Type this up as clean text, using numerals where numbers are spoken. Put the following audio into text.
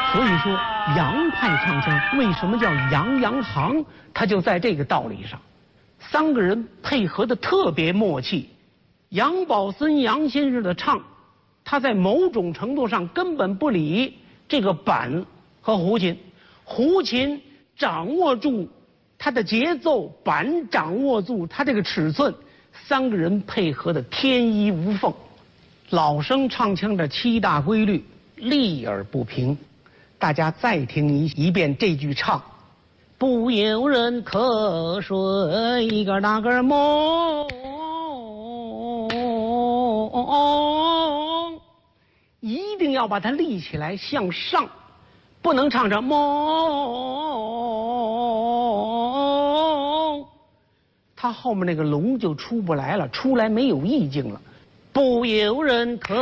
所以说，杨派唱腔为什么叫杨洋行？它就在这个道理上，三个人配合的特别默契。杨宝森杨先生的唱，他在某种程度上根本不理这个板和胡琴，胡琴掌握住他的节奏，板掌握住他这个尺寸，三个人配合的天衣无缝。老生唱腔的七大规律，立而不平。大家再听一遍这句唱：不有人瞌睡一个那个梦，一定要把它立起来向上，不能唱着梦，它后面那个龙就出不来了，出来没有意境了。不有人可